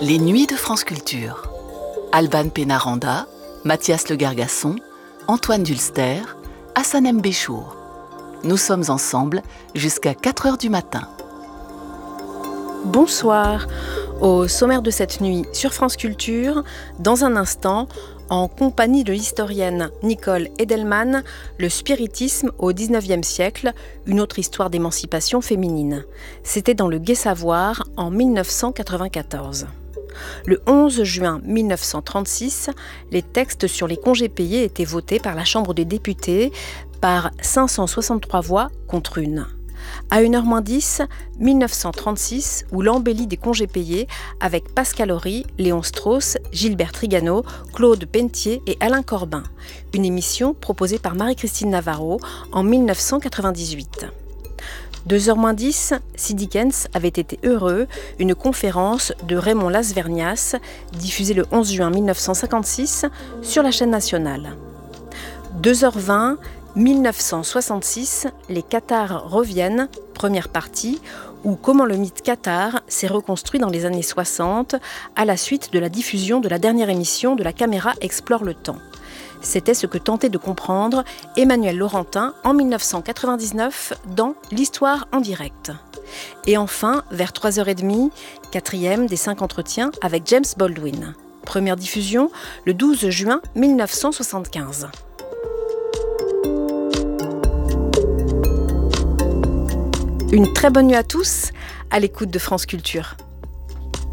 Les Nuits de France Culture. Alban Pénaranda, Mathias Le Gargasson, Antoine Dulster, Hassan M. Béchour. Nous sommes ensemble jusqu'à 4h du matin. Bonsoir. Au sommaire de cette nuit sur France Culture, dans un instant, en compagnie de l'historienne Nicole Edelman, le spiritisme au XIXe siècle, une autre histoire d'émancipation féminine. C'était dans le Gai Savoir en 1994. Le 11 juin 1936, les textes sur les congés payés étaient votés par la Chambre des députés par 563 voix contre une. À 1h-10, 1936, où l'embellie des congés payés avec Pascal Horry, Léon Strauss, Gilbert Trigano, Claude Pentier et Alain Corbin. Une émission proposée par Marie-Christine Navarro en 1998. 2h-10, Si Dickens avait été heureux, une conférence de Raymond Lasvernias, diffusée le 11 juin 1956 sur la chaîne nationale. 2h20, 1966, les Cathares reviennent, première partie, ou comment le mythe Cathare s'est reconstruit dans les années 60 à la suite de la diffusion de la dernière émission de La Caméra explore le temps. C'était ce que tentait de comprendre Emmanuel Laurentin en 1999 dans L'Histoire en direct. Et enfin, vers 3h30, quatrième des 5 entretiens avec James Baldwin. Première diffusion le 12 juin 1975. Une très bonne nuit à tous, à l'écoute de France Culture.